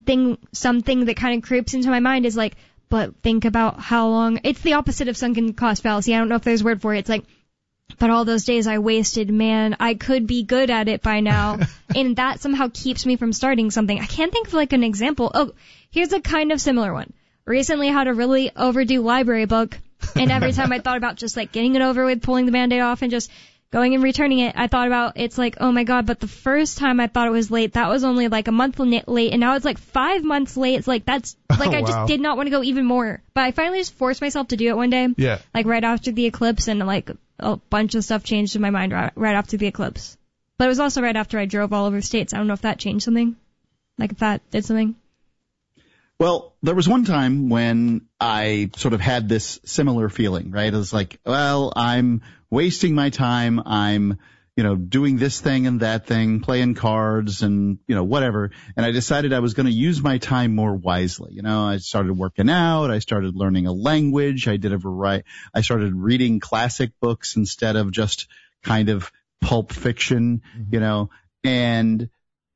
something that kind of creeps into my mind is like, but think about how long. It's the opposite of sunken cost fallacy. I don't know if there's a word for it. It's like, but all those days I wasted, man, I could be good at it by now. And that somehow keeps me from starting something. I can't think of like an example. Oh, here's a kind of similar one. Recently had a really overdue library book, and every time I thought about just like getting it over with, pulling the Band-Aid off and just going and returning it, I thought about, it's like, oh my god, but the first time I thought it was late, that was only like a month late, and now it's like 5 months late. It's like, that's, like, I just did not want to go even more. But I finally just forced myself to do it one day. Yeah. Like right after the eclipse, and like a bunch of stuff changed in my mind right after the eclipse. But it was also right after I drove all over states. I don't know if that changed something. Like if that did something. Well, there was one time when I sort of had this similar feeling, right? It was like, well, I'm wasting my time. I'm, doing this thing and that thing, playing cards and, whatever. And I decided I was going to use my time more wisely. I started working out. I started learning a language. I started reading classic books instead of just kind of pulp fiction, and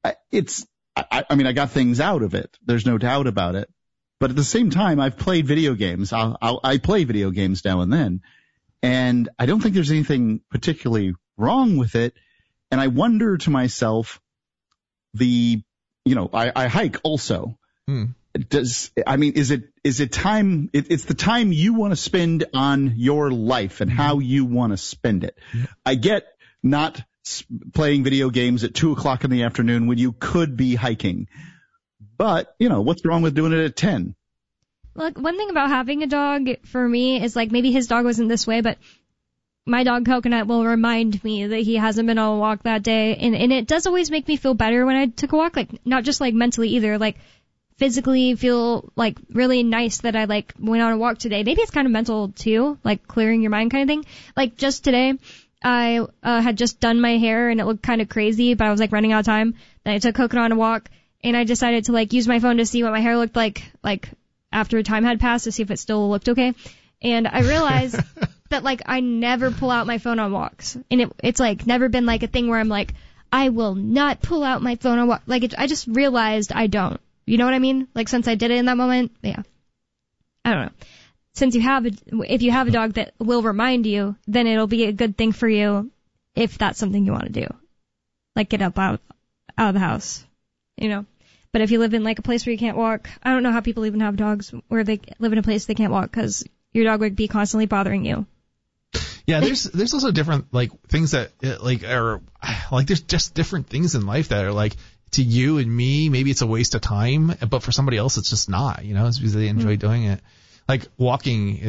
I got things out of it. There's no doubt about it. But at the same time, I've played video games. I play video games now and then. And I don't think there's anything particularly wrong with it. And I wonder to myself, I hike also. Is it time? It's the time you want to spend on your life and how you want to spend it. I get not playing video games at 2:00 in the afternoon when you could be hiking. But, what's wrong with doing it at 10? Look, one thing about having a dog for me is like, maybe his dog wasn't this way, but my dog Coconut will remind me that he hasn't been on a walk that day. And it does always make me feel better when I took a walk, like not just like mentally either, like physically feel like really nice that I like went on a walk today. Maybe it's kind of mental too, like clearing your mind kind of thing. Like just today, I had just done my hair and it looked kind of crazy, but I was like running out of time. Then I took Coconut on a walk and I decided to like use my phone to see what my hair looked like after time had passed, to see if it still looked okay. And I realized that like I never pull out my phone on walks. And it's like never been like a thing where I'm like, I will not pull out my phone on walk. Like I just realized I don't. You know what I mean? Like since I did it in that moment, yeah. I don't know. Since if you have a dog that will remind you, then it'll be a good thing for you if that's something you want to do. Like get up out of the house, But if you live in like a place where you can't walk, I don't know how people even have dogs where they live in a place they can't walk, because your dog would be constantly bothering you. Yeah, there's also different like things that like are like there's just different things in life that are like, to you and me, maybe it's a waste of time, but for somebody else it's just not, it's because they enjoy doing it. Like walking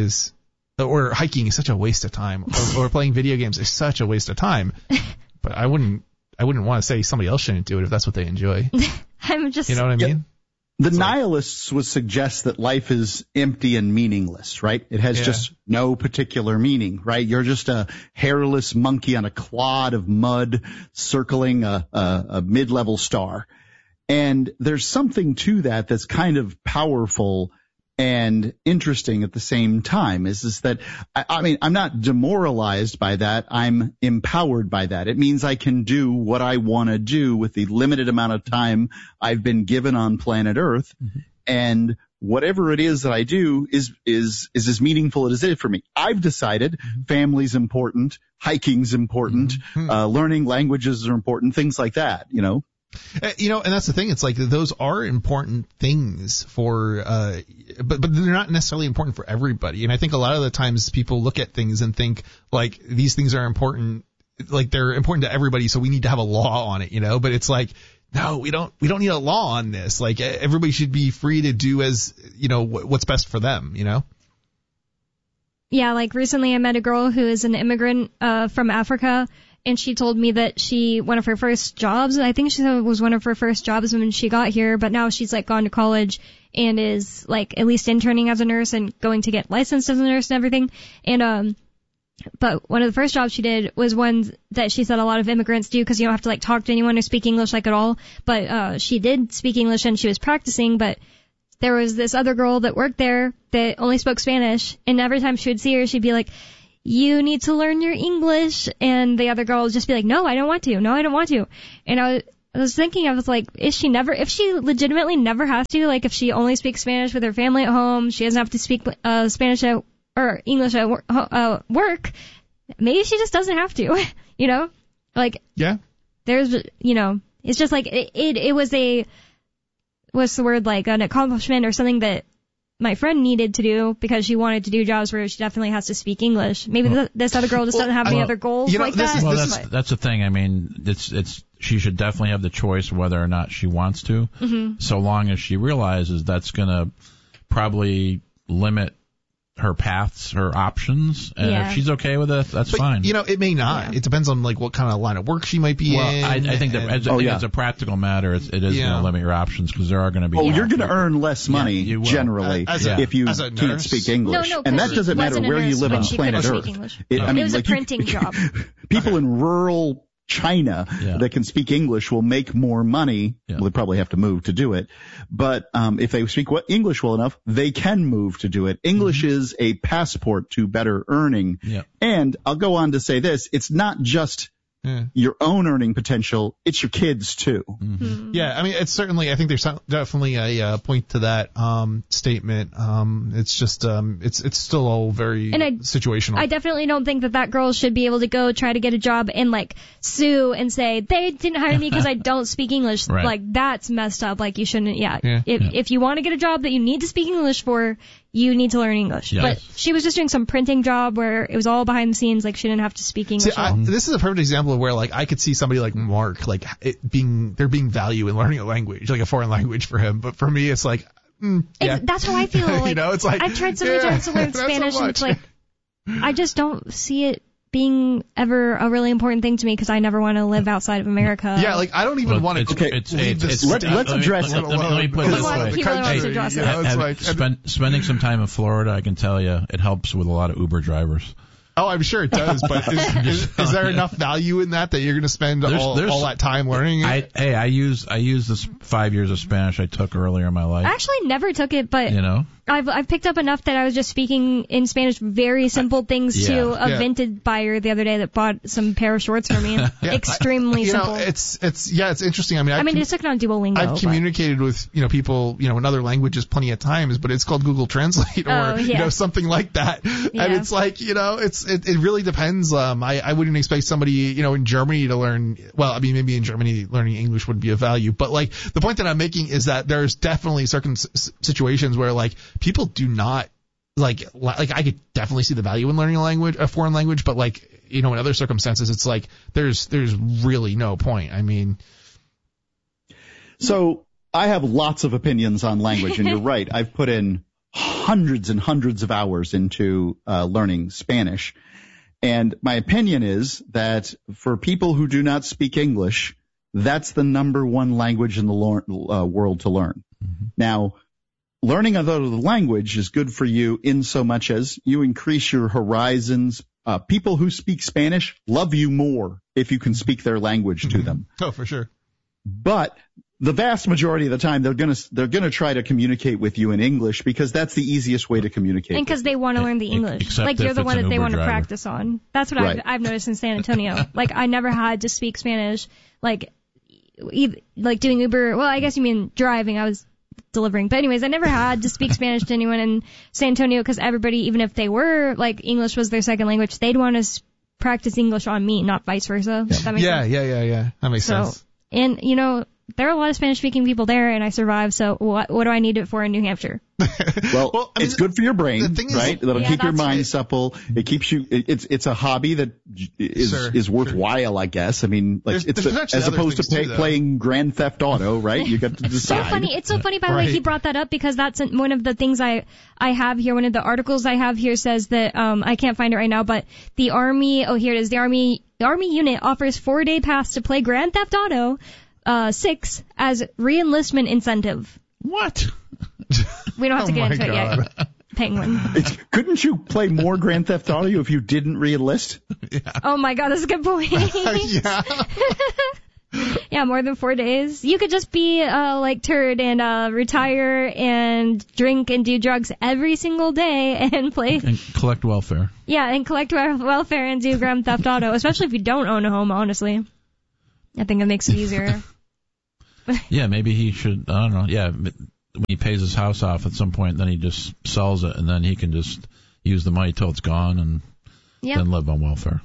or hiking is such a waste of time, or playing video games is such a waste of time. But I wouldn't want to say somebody else shouldn't do it if that's what they enjoy. I'm just, you know what I mean? The nihilists would suggest that life is empty and meaningless, right? It has just no particular meaning, right? You're just a hairless monkey on a clod of mud circling a mid-level star. And there's something to that that's kind of powerful and interesting at the same time, is that, I'm not demoralized by that. I'm empowered by that. It means I can do what I want to do with the limited amount of time I've been given on planet Earth. Mm-hmm. And whatever it is that I do is as meaningful as it is for me. I've decided family's important, hiking's important, learning languages are important, things like that, And that's the thing. It's like those are important things for, but they're not necessarily important for everybody. And I think a lot of the times people look at things and think like these things are important, like they're important to everybody, so we need to have a law on it, But it's like, no, we don't need a law on this. Like everybody should be free to do as, what's best for them, Yeah, like recently I met a girl who is an immigrant from Africa. And she told me that one of her first jobs, I think she said it was one of her first jobs when she got here, but now she's like gone to college and is like at least interning as a nurse and going to get licensed as a nurse and everything. And, but one of the first jobs she did was one that she said a lot of immigrants do, because you don't have to like talk to anyone or speak English like at all. But, she did speak English and she was practicing, but there was this other girl that worked there that only spoke Spanish, and every time she would see her, she'd be like, you need to learn your English. And the other girl would just be like, no, I don't want to. No, I don't want to. And I was thinking, I was like, if she legitimately never has to, like if she only speaks Spanish with her family at home, she doesn't have to speak Spanish or English at work, maybe she just doesn't have to, you know? Like, Yeah. there's, you know, it's just like, it was what's the word, like an accomplishment or something that my friend needed to do because she wanted to do jobs where she definitely has to speak English. Maybe this other girl just doesn't have any other goals like that. Well, that's the thing. I mean, it's she should definitely have the choice whether or not she wants to, so long as she realizes that's going to probably limit her paths, her options, and if she's okay with it, that's fine. You know, it may not. Yeah. It depends on like what kind of line of work she might be in. I think that as a practical matter, it is going to limit your options because there are going to be. Oh, you're going to earn less money generally if you can't speak English, no, and that doesn't matter where you live on planet Earth. It was a printing job. People in rural China that can speak English will make more money. Well, they probably have to move to do it. But if they speak English well enough, they can move to do it. English is a passport to better earning. Yeah. And I'll go on to say this. It's not just your own earning potential. It's your kids, too. Mm-hmm. Yeah, I mean, it's certainly, I think there's definitely a point to that statement. It's just, it's still all very situational. I definitely don't think that girl should be able to go try to get a job and, like, sue and say, they didn't hire me because I don't speak English. Right. Like, that's messed up. Like, you shouldn't, If you want to get a job that you need to speak English for, you need to learn English. Yes. But she was just doing some printing job where it was all behind the scenes, like she didn't have to speak English. See, this is a perfect example of where, like, I could see somebody like Mark, like, there being value in learning a language, like a foreign language for him. But for me, it's like, that's how I feel. Like, you know, it's like, I've tried so many times to learn Spanish, and it's like, I just don't see it being ever a really important thing to me because I never want to live outside of America. Yeah, like I don't even want to. Let's address it. Let me put it this way. Spending some time in Florida, I can tell you, it helps with a lot of Uber drivers. Oh, I'm sure it does, but is there enough value in that you're going to spend all that time learning it? I use this 5 years of Spanish I took earlier in my life. I actually never took it, but I've picked up enough that I was just speaking in Spanish very simple things to a vintage buyer the other day that bought some pair of shorts for me. Extremely simple. It's interesting. I mean, just took it on Duolingo. I've communicated with people in other languages plenty of times, but it's called Google Translate or something like that, and it's like it really depends. I wouldn't expect somebody in Germany to learn. Well, I mean, maybe in Germany learning English would be of value, but like the point that I'm making is that there's definitely certain situations where like people do not like I could definitely see the value in learning a foreign language, but like in other circumstances it's like there's really no point. I mean, so I have lots of opinions on language, and you're right. I've put in hundreds and hundreds of hours into learning Spanish, and my opinion is that for people who do not speak English, that's the number one language in the world to learn. Mm-hmm. Now, learning another language is good for you in so much as you increase your horizons. People who speak Spanish love you more if you can speak their language to them. Oh, for sure. But the vast majority of the time, they're gonna try to communicate with you in English because that's the easiest way to communicate. And because they want to learn the English, like you're the one that they want to practice on. That's what I've noticed in San Antonio. Like I never had to speak Spanish, like doing Uber. Well, I guess you mean driving. I was delivering. But anyways, I never had to speak Spanish to anyone in San Antonio because everybody, even if they were, like, English was their second language, they'd want to practice English on me, not vice versa. Yeah. That makes sense? Yeah. That makes sense. And, there are a lot of Spanish-speaking people there, and I survived, so what do I need it for in New Hampshire? Well, it's good for your brain, right? That'll keep your mind supple. It keeps you. It's a hobby that is worthwhile, I guess. I mean, like as opposed to playing Grand Theft Auto, right? You got to decide. It's so funny. By the way, he brought that up because that's one of the things I have here. One of the articles I have here says that I can't find it right now, but the Army. Oh, here it is. The Army unit offers 4-day pass to play Grand Theft Auto 6 as re-enlistment incentive. What? We don't have to get into it yet. Penguin. Couldn't you play more Grand Theft Auto if you didn't re-enlist? Yeah. Oh my God, that's a good point. Yeah. Yeah, more than 4 days. You could just be like turd and retire and drink and do drugs every single day and play. And collect welfare. Yeah, and collect welfare and do Grand Theft Auto, especially if you don't own a home, honestly. I think it makes it easier. Yeah, maybe he should. I don't know. Yeah, when he pays his house off at some point, then he just sells it, and then he can just use the money till it's gone, and then live on welfare.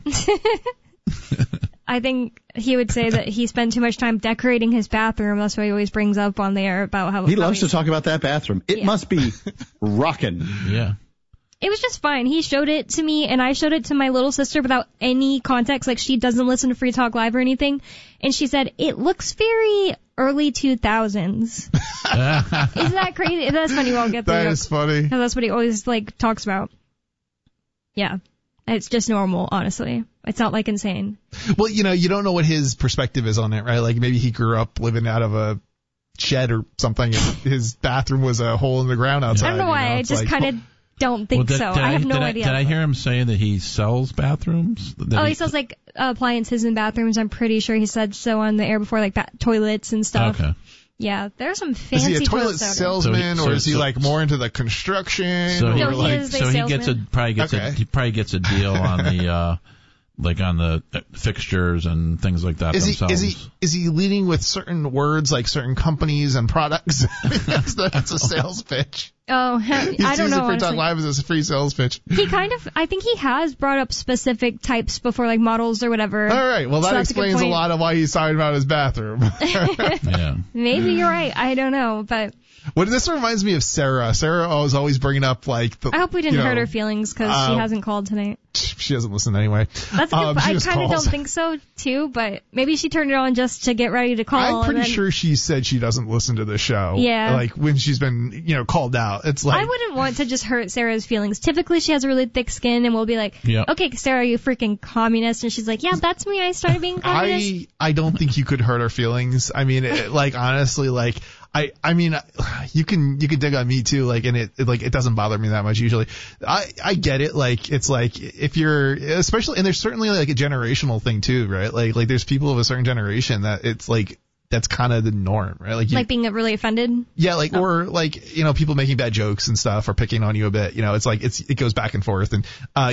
I think he would say that he spent too much time decorating his bathroom. That's what he always brings up on there about how he loves to talk about that bathroom. It must be rockin'. Yeah. It was just fine. He showed it to me, and I showed it to my little sister without any context. Like, she doesn't listen to Free Talk Live or anything. And she said, it looks very early 2000s. Isn't that crazy? That's funny. You won't get that is funny. Because that's what he always, like, talks about. Yeah. It's just normal, honestly. It's not, like, insane. Well, you know, you don't know what his perspective is on it, right? Like, maybe he grew up living out of a shed or something, and his bathroom was a hole in the ground outside. I don't know why. I just kind of don't think so. I have no idea. Did I hear him saying that he sells bathrooms? He sells, like, appliances in bathrooms. I'm pretty sure he said so on the air before, like, toilets and stuff. Okay. Yeah, there's some fancy. Is he a toilet salesman, or is he like more into the construction? So he, he probably gets a deal on the like on the fixtures and things like that themselves. Is he leading with certain words, like certain companies and products? That's a sales pitch. Oh, I don't know. Free Talk Live is a free sales pitch. I think he has brought up specific types before, like models or whatever. All right, well, that explains a lot of why he's talking about his bathroom. Yeah. Maybe you're right. I don't know, but. Well, this reminds me of Sarah. Sarah was always bringing up, like, I hope we didn't hurt her feelings because she hasn't called tonight. She doesn't listen anyway. That's good. I kind of don't think so, too, but maybe she turned it on just to get ready to call. I'm pretty sure she said she doesn't listen to the show. Yeah. Like, when she's been, called out. It's like. I wouldn't want to just hurt Sarah's feelings. Typically, she has a really thick skin, and we'll be like, okay, Sarah, you freaking communist. And she's like, yeah, that's me. I started being communist. I don't think you could hurt her feelings. I mean, honestly, like, I mean, you can dig on me too, like, and it doesn't bother me that much usually. I get it, like, it's like, if you're, especially, and there's certainly like a generational thing too, right? Like there's people of a certain generation that it's like, that's kind of the norm, right? Like being really offended? Yeah, like, or like, people making bad jokes and stuff or picking on you a bit, it's like, it goes back and forth, and,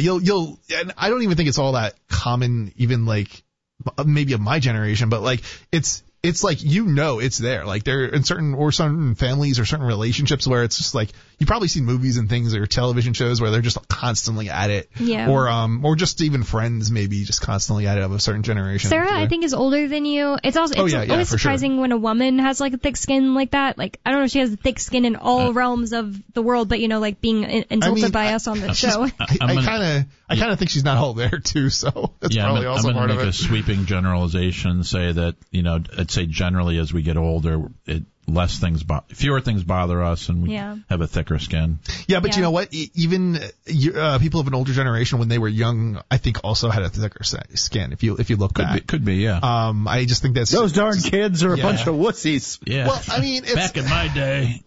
and I don't even think it's all that common, even like, maybe of my generation, but like, it's like, it's there. Like, there in certain families or certain relationships where it's just like, you probably see movies and things or television shows where they're just constantly at it. Yeah. Or just even friends maybe just constantly at it of a certain generation. Sarah, I think, is older than you. It's also, always surprising when a woman has like a thick skin like that. Like, I don't know if she has thick skin in all realms of the world, but like being insulted by us on the show. I kind of think she's not all there too, so that's probably also part of it. I'm going to make a sweeping generalization, say that, I'd say generally as we get older, fewer things bother us, and we have a thicker skin. Yeah, but you know what? Even people of an older generation, when they were young, I think also had a thicker skin. If you look back, could be. Yeah. I just think that's those darn kids are a bunch of wussies. Yeah. Well, I mean, back in my day.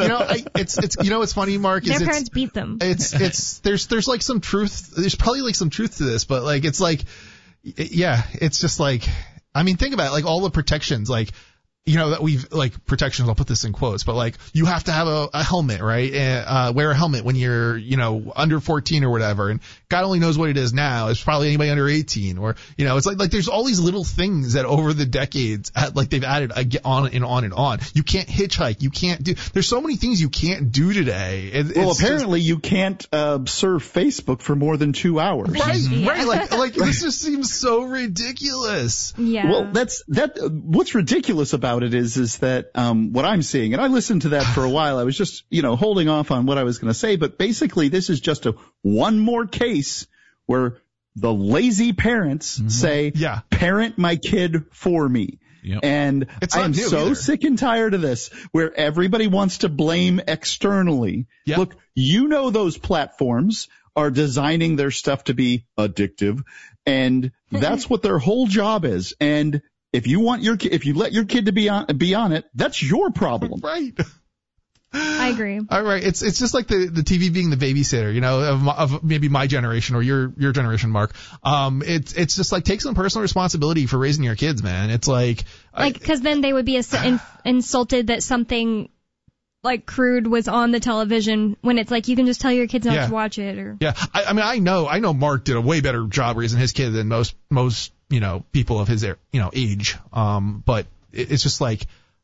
It's funny, Mark. Their parents beat them. There's like some truth. There's probably like some truth to this, but like it's like, it's just like, I mean, think about it, like all the protections, like. That we've, like, protections, I'll put this in quotes, but, like, you have to have a helmet, right? Wear a helmet when you're, under 14 or whatever. And God only knows what it is now. It's probably anybody under 18 or, it's like there's all these little things that over the decades, they've added on and on and on. You can't hitchhike. You can't there's so many things you can't do today. Apparently you can't, surf Facebook for more than 2 hours. Right. Like, this just seems so ridiculous. Yeah. Well, what's ridiculous about it is that what I'm seeing, and I listened to that for a while. I was just holding off on what I was going to say, but basically this is just one more case where the lazy parents say, parent my kid for me. Yep. And I am so sick and tired of this, where everybody wants to blame externally. Yep. Look, those platforms are designing their stuff to be addictive, and that's what their whole job is. And if you let your kid to be on it, that's your problem. Right. I agree. All right. It's just like the TV being the babysitter, of maybe my generation or your generation, Mark. It's just like, take some personal responsibility for raising your kids, man. It's like because then they would be insulted that something like crude was on the television, when it's like, you can just tell your kids not to watch it. Or I mean, I know Mark did a way better job raising his kid than most people of his age. But it's just like,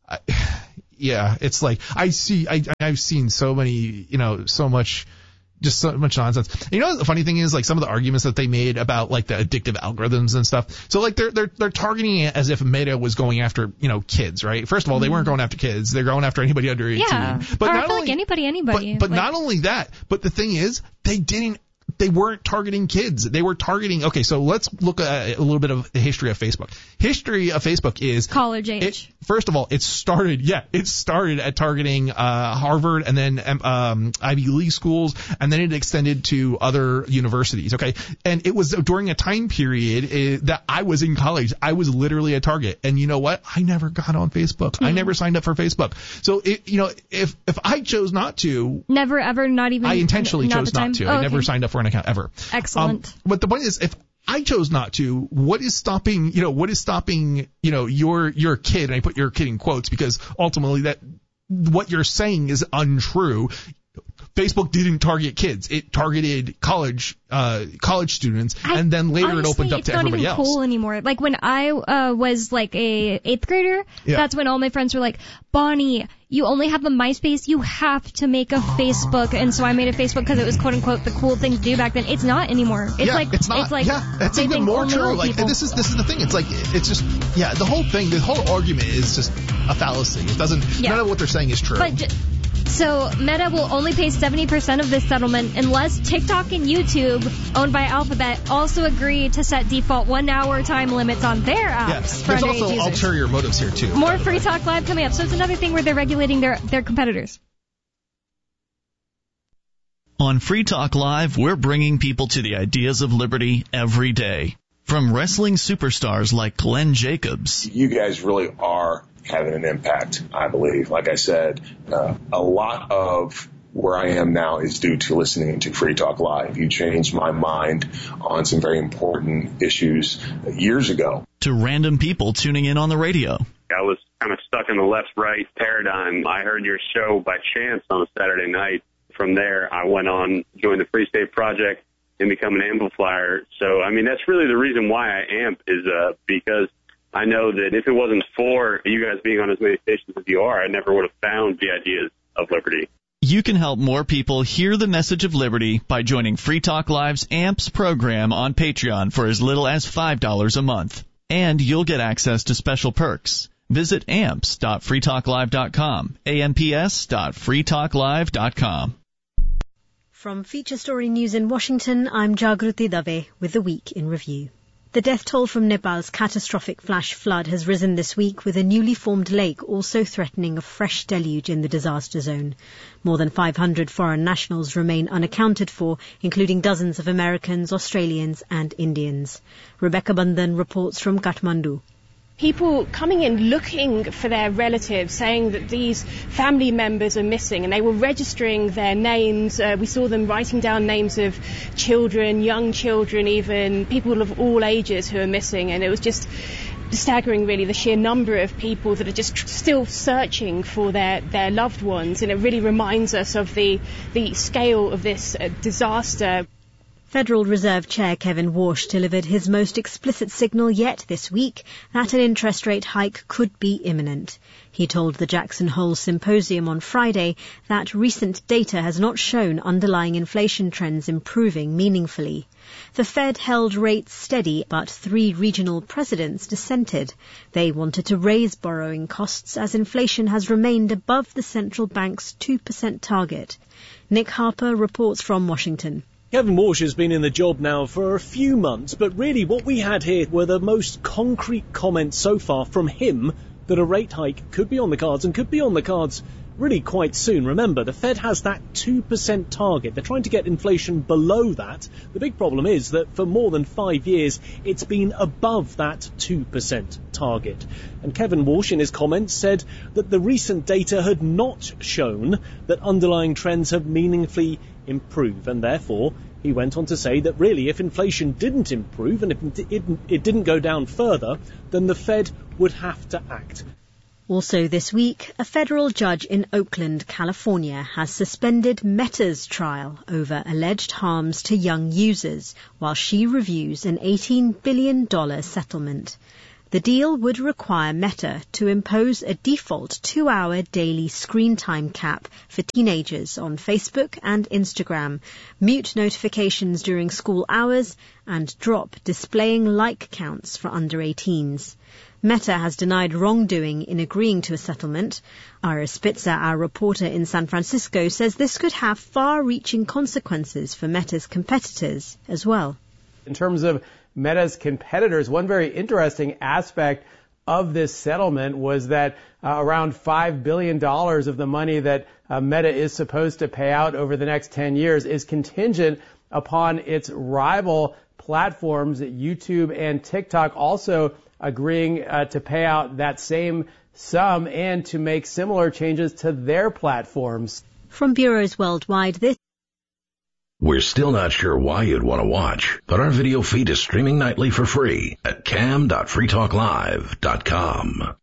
it's like I've seen so many, so much nonsense. And the funny thing is, like, some of the arguments that they made about, like, the addictive algorithms and stuff. So, like, they're targeting it as if Meta was going after, kids, right? First of all, they weren't going after kids. They're going after anybody under 18. Yeah. But I feel like anybody. But not only that, but the thing is, they weren't targeting kids. They were targeting, okay, so let's look at a little bit of the history of Facebook. History of Facebook is college age. First of all, it started at targeting Harvard and then Ivy League schools, and then it extended to other universities, okay? And it was during a time period that I was in college. I was literally a target. And you know what? I never got on Facebook. I never signed up for Facebook. So, if I chose not to... Never, ever, not even... I intentionally chose not to. Oh, I never signed up for an account ever. Excellent. But the point is, if I chose not to, what is stopping your kid, and I put your kid in quotes because ultimately that what you're saying is untrue. Facebook didn't target kids. It targeted college students, and then later it opened up to everybody else. It's not even cool anymore. Like when I was like a 8th grader, that's when all my friends were like, Bonnie, you only have a MySpace. You have to make a Facebook. And so I made a Facebook because it was quote unquote the cool thing to do back then. It's not anymore. It's not. That's even more true. Like, and this is the thing. It's like, it's just, the whole thing, the whole argument is just a fallacy. It doesn't, none of what they're saying is true. So Meta will only pay 70% of this settlement unless TikTok and YouTube, owned by Alphabet, also agree to set default 1-hour time limits on their apps. There's also ulterior motives here too. More Free Talk Live coming up. So it's another thing where they're regulating their competitors. On Free Talk Live, we're bringing people to the ideas of liberty every day. From wrestling superstars like Glenn Jacobs. You guys really are having an impact, I believe. Like I said, a lot of where I am now is due to listening to Free Talk Live. You changed my mind on some very important issues years ago. To random people tuning in on the radio. I was kind of stuck in the left-right paradigm. I heard your show by chance on a Saturday night. From there, I went on, joined the Free State Project, and become an amplifier. So, I mean, that's really the reason why I amp is because I know that if it wasn't for you guys being on as many stations as you are, I never would have found the ideas of liberty. You can help more people hear the message of liberty by joining Free Talk Live's AMPS program on Patreon for as little as $5 a month. And you'll get access to special perks. Visit amps.freetalklive.com, amps.freetalklive.com. From Feature Story News in Washington, I'm Jagruti Dave with the Week in Review. The death toll from Nepal's catastrophic flash flood has risen this week, with a newly formed lake also threatening a fresh deluge in the disaster zone. More than 500 foreign nationals remain unaccounted for, including dozens of Americans, Australians and Indians. Rebecca Bandhan reports from Kathmandu. People coming in looking for their relatives, saying that these family members are missing, and they were registering their names. We saw them writing down names of children, young children, even people of all ages who are missing, and it was just staggering, really, the sheer number of people that are just still searching for their loved ones, and it really reminds us of the scale of this disaster. Federal Reserve Chair Kevin Warsh delivered his most explicit signal yet this week that an interest rate hike could be imminent. He told the Jackson Hole Symposium on Friday that recent data has not shown underlying inflation trends improving meaningfully. The Fed held rates steady, but 3 regional presidents dissented. They wanted to raise borrowing costs as inflation has remained above the central bank's 2% target. Nick Harper reports from Washington. Kevin Warsh has been in the job now for a few months, but really what we had here were the most concrete comments so far from him that a rate hike could be on the cards, and could be on the cards really quite soon. Remember, the Fed has that 2% target. They're trying to get inflation below that. The big problem is that for more than 5 years, it's been above that 2% target. And Kevin Warsh, in his comments, said that the recent data had not shown that underlying trends have meaningfully improved, and therefore he went on to say that really if inflation didn't improve and if it didn't go down further, then the Fed would have to act. Also this week, a federal judge in Oakland, California, has suspended Meta's trial over alleged harms to young users while she reviews an $18 billion settlement. The deal would require Meta to impose a default 2-hour daily screen time cap for teenagers on Facebook and Instagram, mute notifications during school hours, and drop displaying like counts for under 18s. Meta has denied wrongdoing in agreeing to a settlement. Ira Spitzer, our reporter in San Francisco, says this could have far-reaching consequences for Meta's competitors as well. In terms of Meta's competitors, one very interesting aspect of this settlement was that around $5 billion of the money that Meta is supposed to pay out over the next 10 years is contingent upon its rival platforms, YouTube and TikTok, also agreeing to pay out that same sum and to make similar changes to their platforms. From bureaus worldwide, this. We're still not sure why you'd want to watch, but our video feed is streaming nightly for free at cam.freetalklive.com.